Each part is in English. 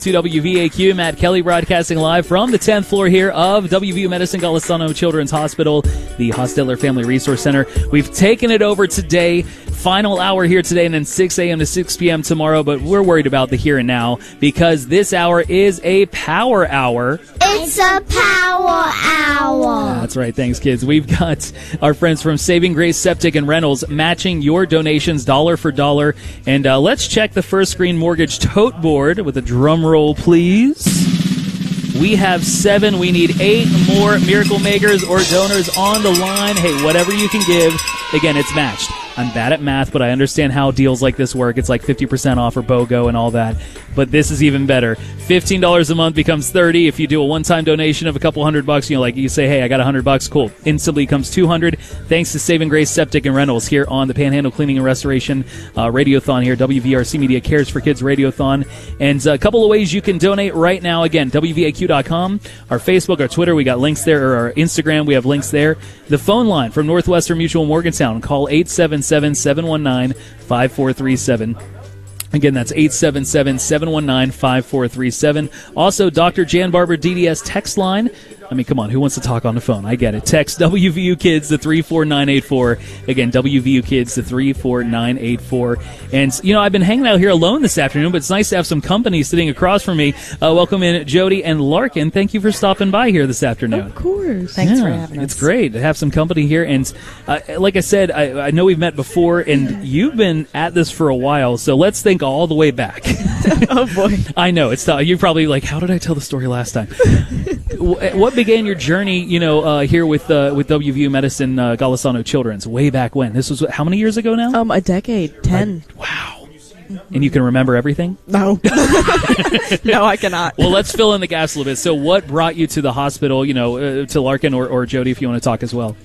To WVAQ, Matt Kelly broadcasting live from the 10th floor here of WVU Medicine Golisano Children's Hospital, the Hostetler Family Resource Center. We've taken it over today, final hour here today, and then 6 a.m. to 6 p.m. tomorrow, but we're worried about the here and now because this hour is a power hour. It's a power hour. That's right. Thanks, kids. We've got our friends from Saving Grace Septic and Rentals matching your donations dollar for dollar. And let's check the First Screen Mortgage tote board with a drum roll, please. We have 7. We need 8 more Miracle Makers or donors on the line. Hey, whatever you can give. Again, it's matched. I'm bad at math, but I understand how deals like this work. It's like 50% off or BOGO and all that. But this is even better. $15 a month becomes $30. If you do a one-time donation of a couple $100, you say, hey, I got $100. Cool. Instantly comes $200. Thanks to Saving Grace Septic and Rentals here on the Panhandle Cleaning and Restoration Radiothon here. WVRC Media Cares for Kids Radiothon. And a couple of ways you can donate right now. Again, WVAQ.com, our Facebook, our Twitter. We got links there, or our Instagram. We have links there. The phone line from Northwestern Mutual Morgantown. Call 877-719-5437. Again, that's 877-719-5437. Also, Dr. Jan Barber DDS text line. I mean, come on, who wants to talk on the phone? I get it. Text WVU Kids to 34984. Again, WVU Kids to 34984. And, I've been hanging out here alone this afternoon, but it's nice to have some company sitting across from me. Welcome in Jody and Larkin. Thank you for stopping by here this afternoon. Of course. Thanks for having us. It's great to have some company here. And like I said, I know we've met before, and you've been at this for a while, so let's think all the way back. Oh, boy. I know. You're probably like, how did I tell the story last time? What began your journey, here with WVU Medicine Golisano Children's way back when? This was how many years ago now? A decade, 10. Wow. And you can remember everything? No. No, I cannot. Well, let's fill in the gaps a little bit. So what brought you to the hospital, to Larkin or Jody, if you want to talk as well?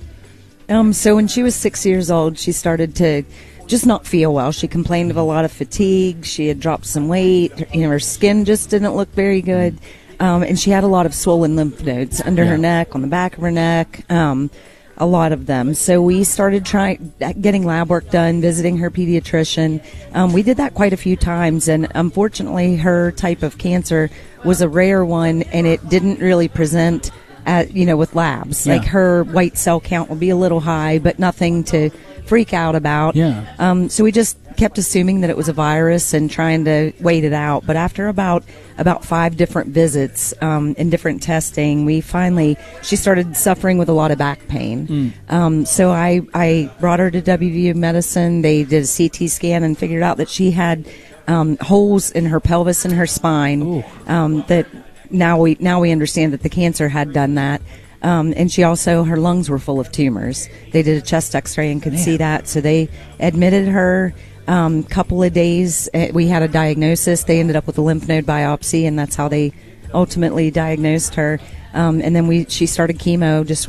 So when she was 6 years old, she started to just not feel well. She complained of a lot of fatigue. She had dropped some weight. Her skin just didn't look very good. And she had a lot of swollen lymph nodes under her neck, on the back of her neck, a lot of them. So we started getting lab work done, visiting her pediatrician. We did that quite a few times, and unfortunately her type of cancer was a rare one, and it didn't really present with labs. Yeah. Like her white cell count will be a little high, but nothing to freak out about. Yeah. So we just kept assuming that it was a virus and trying to wait it out. But after about 5 different visits and different testing, she started suffering with a lot of back pain. So I brought her to WVU Medicine. They did a CT scan and figured out that she had holes in her pelvis and her spine. That now we understand that the cancer had done that. And she also, her lungs were full of tumors. They did a chest x-ray and could see that. So they admitted her. Couple of days, we had a diagnosis. They ended up with a lymph node biopsy, and that's how they ultimately diagnosed her. And then she started chemo just